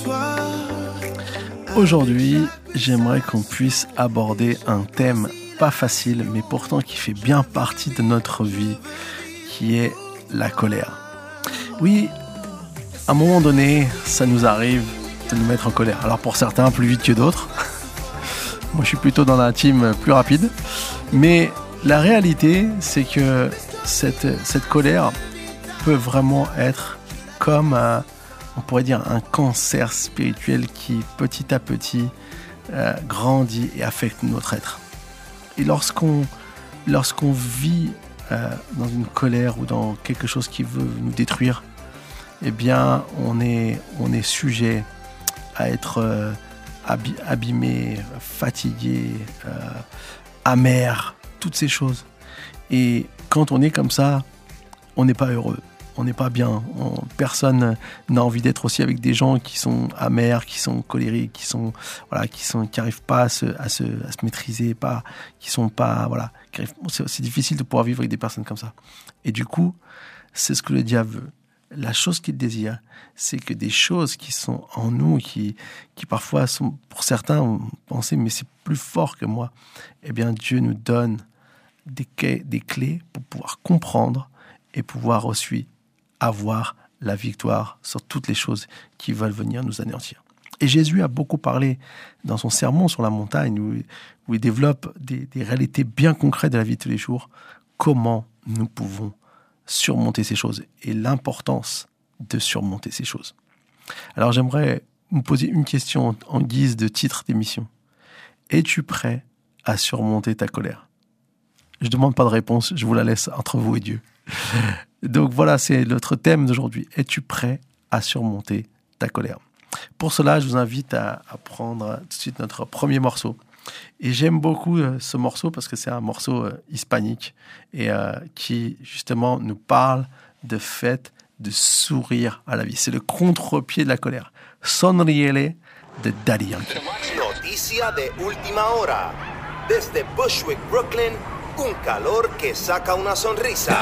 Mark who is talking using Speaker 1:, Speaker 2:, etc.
Speaker 1: Aujourd'hui, j'aimerais qu'on puisse aborder un thème pas facile, mais pourtant qui fait bien partie de notre vie, qui est la colère. Oui, à un moment donné, ça nous arrive de nous mettre en colère. Alors pour certains, plus vite que d'autres. Moi, je suis plutôt dans la team plus rapide. Mais la réalité, c'est que cette colère peut vraiment être comme, on pourrait dire, un cancer spirituel qui, petit à petit, grandit et affecte notre être. Et lorsqu'on vit dans une colère ou dans quelque chose qui veut nous détruire, eh bien, on est sujet à être abîmé, fatigué, amer, toutes ces choses. Et quand on est comme ça, on n'est pas heureux, on n'est pas bien. Personne n'a envie d'être aussi avec des gens qui sont amers, qui sont colériques, qui n'arrivent pas à se maîtriser, c'est difficile de pouvoir vivre avec des personnes comme ça. Et du coup, c'est ce que le diable veut. La chose qu'il désire, c'est que des choses qui sont en nous, qui parfois sont, pour certains, on pensait, mais c'est plus fort que moi. Eh bien, Dieu nous donne des clés pour pouvoir comprendre et pouvoir aussi avoir la victoire sur toutes les choses qui veulent venir nous anéantir. Et Jésus a beaucoup parlé dans son sermon sur la montagne, où il développe des réalités bien concrètes de la vie de tous les jours, comment nous pouvons surmonter ces choses et l'importance de surmonter ces choses. Alors j'aimerais me poser une question en guise de titre d'émission. Es-tu prêt à surmonter ta colère ? Je ne demande pas de réponse, je vous la laisse entre vous et Dieu. Donc voilà, c'est notre thème d'aujourd'hui. Es-tu prêt à surmonter ta colère ? Pour cela, je vous invite à prendre tout de suite notre premier morceau. Et j'aime beaucoup ce morceau parce que c'est un morceau hispanique et qui justement nous parle de fait de sourire à la vie. C'est le contre-pied de la colère. Sonriele de Daddy Yankee.
Speaker 2: Noticia de última hora. Desde Bushwick, Brooklyn, un calor que saca una sonrisa.